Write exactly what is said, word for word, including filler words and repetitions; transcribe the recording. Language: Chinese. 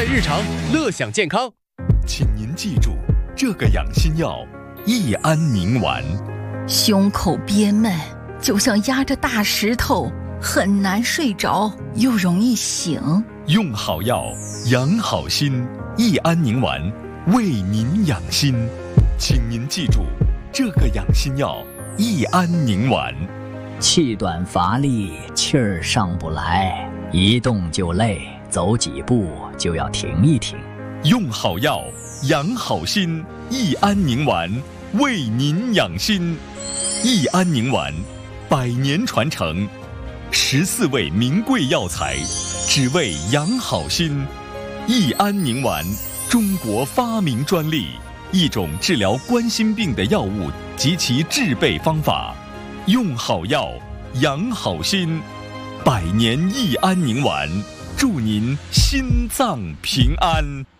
日常，乐享健康。 请您记住这个养心药：益安宁丸。 胸口憋闷，就像压着大石头，很难睡着，又容易醒。 用好药，养好心。益安宁丸，为您养心。请您记住这个养心药：益安宁丸。 气短乏力，气儿上不来，一动就累，走几步就要停一停。 用好药，养好心。益安宁丸，为您养心。益安宁丸，百年传承，十四味名贵药材，只为养好心。益安宁丸，中国发明专利，一种治疗冠心病的药物及其制备方法。用好药，养好心。百年益安宁丸，祝您心脏平安。